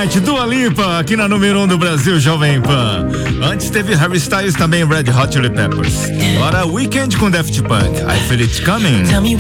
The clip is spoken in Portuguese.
Night, Dua Lipa, aqui na número 1 do Brasil, Jovem Pan. Antes teve Harry Styles, também Red Hot Chili Peppers. Agora Weekend com Daft Punk, I Feel It Coming. Tell me